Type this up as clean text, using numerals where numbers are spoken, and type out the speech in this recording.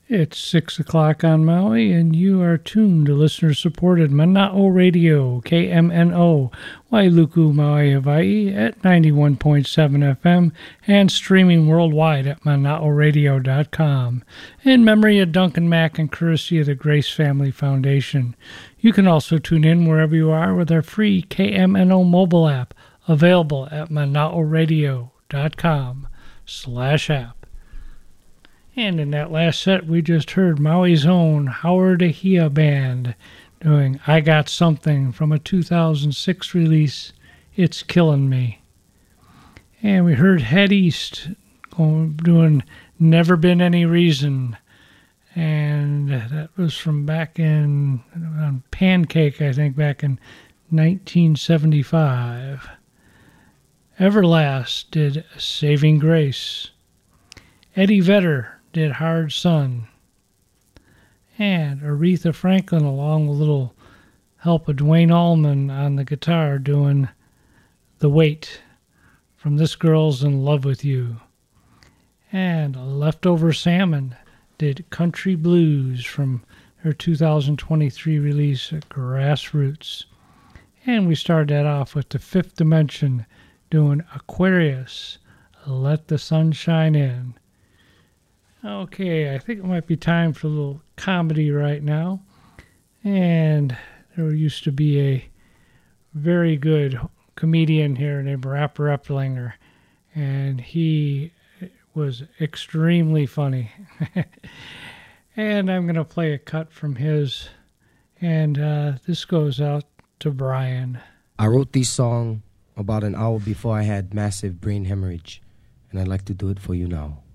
It's 6 o'clock on Maui, and you are tuned to listener-supported Mana'o Radio, KMNO, Wailuku, Maui, Hawaii, at 91.7 FM, and streaming worldwide at mana'oradio.com. In memory of Duncan Mack and courtesy of the Grace Family Foundation. You can also tune in wherever you are with our free KMNO mobile app, available at mana'oradio.com/app. And in that last set, we just heard Maui's own Howard Ahia Band doing I Got Something from a 2006 release, It's Killing Me. And we heard Head East doing Never Been Any Reason. And that was from back in on Pancake, I think, back in 1975. Everlast did Saving Grace. Eddie Vedder did Hard Sun. And Aretha Franklin, along with a little help of Dwayne Allman on the guitar, doing The Weight from This Girl's in Love with You. And Leftover Salmon did Country Blues from her 2023 release, Grassroots. And we started that off with the Fifth Dimension doing Aquarius, Let the Sun Shine In. Okay, I think it might be time for a little comedy right now. And there used to be a very good comedian here named Rapper Eplinger, and he was extremely funny. And I'm going to play a cut from his, and this goes out to Brian. I wrote this song about an hour before I had massive brain hemorrhage, and I'd like to do it for you now.